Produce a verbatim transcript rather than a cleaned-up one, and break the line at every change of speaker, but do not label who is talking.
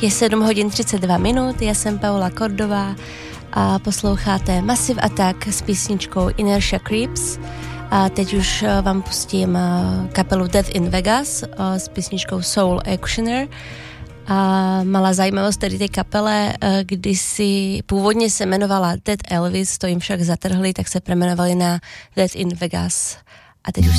Je sedm hodin třicet dva minut, já jsem Paula Kordová a posloucháte Massive Attack s písničkou Inertia Creeps. A teď už vám pustím kapelu Death in Vegas s písničkou Soul Auctioneer. A malá zajímavost tady té kapele, kdysi původně se jmenovala Dead Elvis, to jim však zatrhli, tak se přejmenovali na Death in Vegas. A teď už